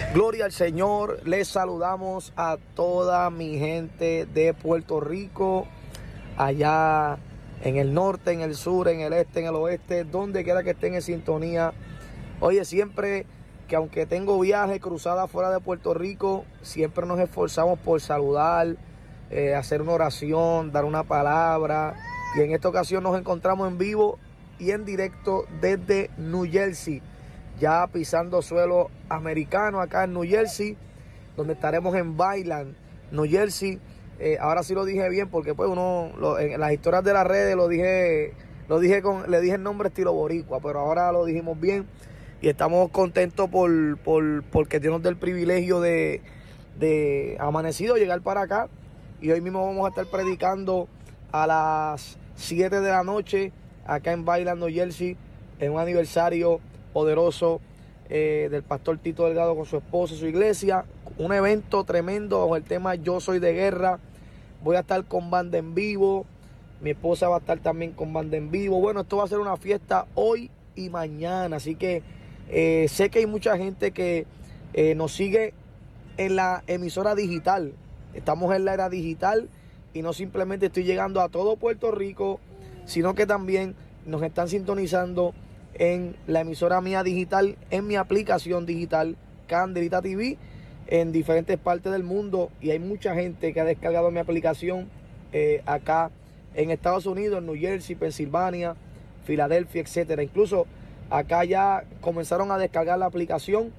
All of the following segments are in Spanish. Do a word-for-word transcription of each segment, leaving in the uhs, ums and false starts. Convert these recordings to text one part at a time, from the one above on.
Gloria al Señor, les saludamos a toda mi gente de Puerto Rico, allá en el norte, en el sur, en el este, en el oeste, donde quiera que estén en sintonía. Oye, siempre que aunque tengo viajes, cruzadas fuera de Puerto Rico, siempre nos esforzamos por saludar, eh, hacer una oración, dar una palabra. Y en esta ocasión nos encontramos en vivo y en directo desde New Jersey, ya pisando suelo americano acá en New Jersey, donde estaremos en Vineland, New Jersey. Eh, ahora sí lo dije bien, porque pues uno lo, en las historias de las redes lo dije, lo dije con, le dije el nombre estilo boricua, pero ahora lo dijimos bien y estamos contentos por, por porque Dios nos dé el privilegio de, de amanecido llegar para acá. Y hoy mismo vamos a estar predicando a las siete de la noche acá en Vineland, New Jersey, en un aniversario poderoso eh, del pastor Tito Delgado con su esposa y su iglesia. Un evento tremendo bajo el tema Yo Soy de Guerra. Voy a estar con banda en vivo. Mi esposa va a estar también con banda en vivo. Bueno, esto va a ser una fiesta hoy y mañana. Así que eh, sé que hay mucha gente que eh, nos sigue en la emisora digital. Estamos en la era digital y no simplemente estoy llegando a todo Puerto Rico, sino que también nos están sintonizando en la emisora mía digital, en mi aplicación digital, Candelita T V, en diferentes partes del mundo. Y hay mucha gente que ha descargado mi aplicación eh, acá en Estados Unidos, en New Jersey, Pensilvania, Filadelfia, etcétera. Incluso acá ya comenzaron a descargar la aplicación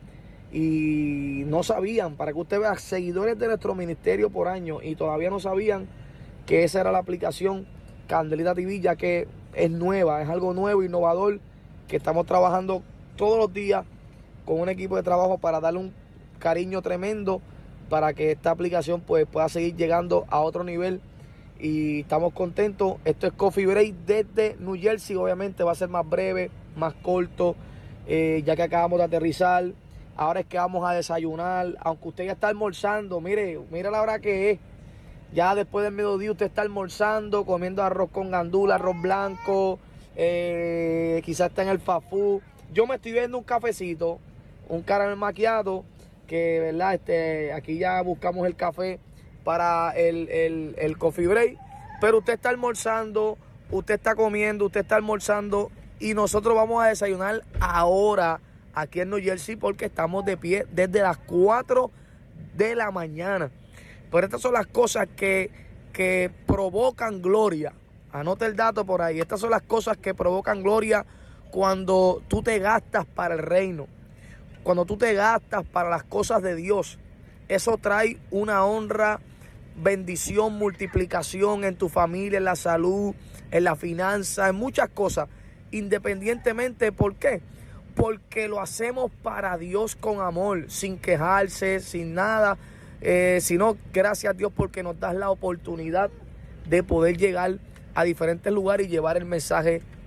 y no sabían, para que usted vea, seguidores de nuestro ministerio por año, y todavía no sabían que esa era la aplicación Candelita T V, ya que es nueva, es algo nuevo, innovador, que estamos trabajando todos los días con un equipo de trabajo para darle un cariño tremendo para que esta aplicación pues pueda seguir llegando a otro nivel. Y estamos contentos. Esto es Coffee Break desde New Jersey. Obviamente va a ser más breve, más corto, eh, ya que acabamos de aterrizar. Ahora es que vamos a desayunar, aunque usted ya está almorzando. Mire, mire la hora que es. Ya después del mediodía usted está almorzando, comiendo arroz con gandula, arroz blanco, eh, quizás está en el fast food. Yo me estoy viendo un cafecito, un caramel macchiato, que verdad, este, aquí ya buscamos el café para el, el, el coffee break. Pero usted está almorzando, usted está comiendo, usted está almorzando, y nosotros vamos a desayunar ahora aquí en New Jersey, porque estamos de pie desde las cuatro de la mañana. Pero estas son las cosas que, que provocan gloria. Anota el dato por ahí. Estas son las cosas que provocan gloria cuando tú te gastas para el reino. Cuando tú te gastas para las cosas de Dios. Eso trae una honra, bendición, multiplicación en tu familia, en la salud, en la finanza, en muchas cosas. Independientemente, ¿por qué? Porque lo hacemos para Dios con amor, sin quejarse, sin nada. Eh, sino gracias a Dios porque nos das la oportunidad de poder llegar a diferentes lugares y llevar el mensaje